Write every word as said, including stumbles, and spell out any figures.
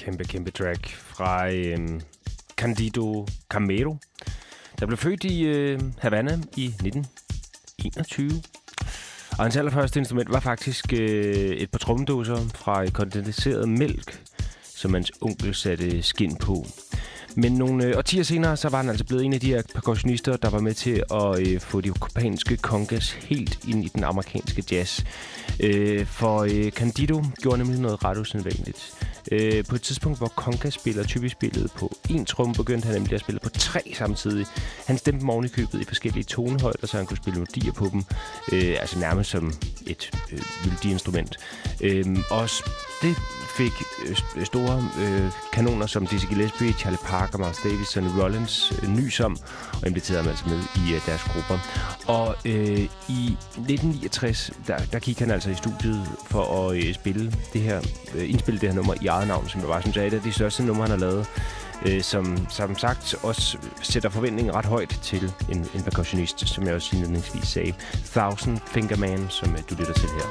Kæmpe, kæmpe track fra øh, Candido Camero, der blev født i øh, Havana i nitten enogtyve. Og hans allerførste instrument var faktisk øh, et par trommedåser fra kondenseret mælk, som hans onkel satte skin på. Men nogle øh, årtier senere, så var han altså blevet en af de her percussionister, der var med til at øh, få de kubanske congas helt ind i den amerikanske jazz. Øh, for øh, Candido gjorde nemlig noget ret usædvanligt. Øh, på et tidspunkt, hvor congaspillere typisk spillede på én tromme, begyndte han nemlig at spille på tre samtidig. Han stemte dem oven i købet i forskellige tonehøjder, så han kunne spille melodier på dem. Øh, altså nærmest som et øh, melodiinstrument. Øh, og det fik øh, store øh, kanoner som Dizzy Gillespie, Charlie Parker, Miles Davis, Sonny Rollins øh, nys om, og inviterede ham altså med i øh, deres grupper. Og øh, i nitten niogtres, der, der gik han altså i studiet for at øh, spille det her, øh, indspille det her nummer i eget navn, som jeg bare synes er et af de største numre, han har lavet. Øh, som, som sagt også sætter forventningen ret højt til en, en percussionist, som jeg også indledningsvis sagde. Thousand Finger Man, som øh, du lytter til her.